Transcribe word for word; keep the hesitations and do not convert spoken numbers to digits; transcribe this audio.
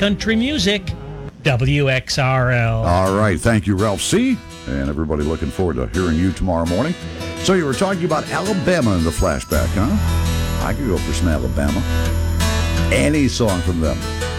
country music, W X R L. All right. Thank you, Ralph C. And everybody looking forward to hearing you tomorrow morning. So you were talking about Alabama in the flashback, huh? I could go for some Alabama. Any song from them.